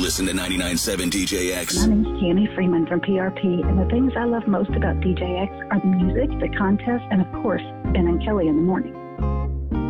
listen to 99.7 DJX. My name's Tierney Freeman from PRP, and the things I love most about DJX are the music, the contest, and of course, Ben and Kelly in the morning.